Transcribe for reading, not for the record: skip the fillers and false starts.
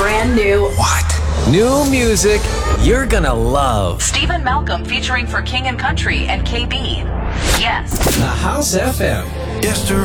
brand new. What? New music you're gonna love. Stephen Malcolm featuring for King and Country and KB. Yes. The House FM. Yesterday.